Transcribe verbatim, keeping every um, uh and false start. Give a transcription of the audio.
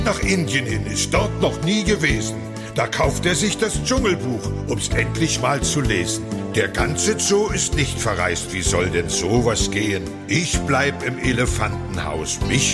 Nach Indien hin ist dort noch nie gewesen. Da kauft er sich das Dschungelbuch, um's endlich mal zu lesen. Der ganze Zoo ist nicht verreist, wie soll denn sowas gehen? Ich bleib im Elefantenhaus, mich